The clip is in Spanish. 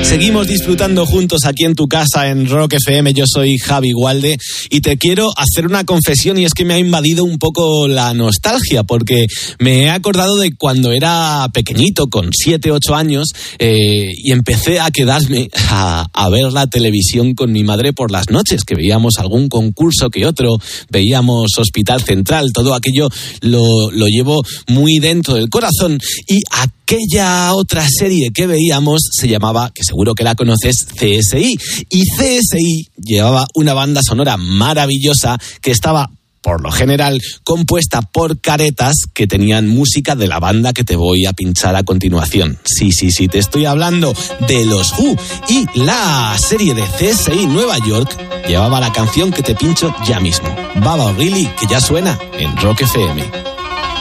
Seguimos disfrutando juntos aquí en tu casa en Rock FM. Yo soy Javi Gualde y te quiero hacer una confesión, y es que me ha invadido un poco la nostalgia, porque me he acordado de cuando era pequeñito, con 7, 8 años, y empecé a quedarme a ver la televisión con mi madre por las noches, que veíamos algún concurso que otro, veíamos Hospital Central, todo aquello lo llevo muy dentro del corazón. Y aquella otra serie que veíamos se llamaba, que seguro que la conoces, CSI. Y CSI llevaba una banda sonora maravillosa que estaba, por lo general, compuesta por caretas que tenían música de la banda que te voy a pinchar a continuación. Sí, te estoy hablando de los Who. Y la serie de CSI Nueva York llevaba la canción que te pincho ya mismo, Baba O'Reilly, que ya suena en Rock FM.